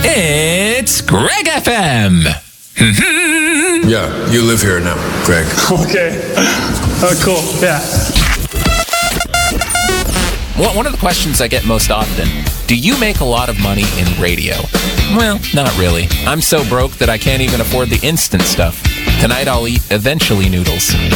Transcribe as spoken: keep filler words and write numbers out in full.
It's Greg F M. Yeah, you live here now, Greg. Okay. Oh, cool. Yeah. Well, one of the questions I get most often, do you make a lot of money in radio? Well, not really. I'm so broke that I can't even afford the instant stuff. Tonight I'll eat eventually noodles.